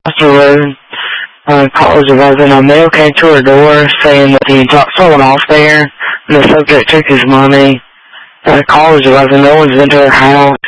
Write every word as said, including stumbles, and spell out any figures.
the road. Uh, college resident, a male came to her door saying that he dropped someone off there, and the subject took his money. Uh, college resident, no one's been to her house.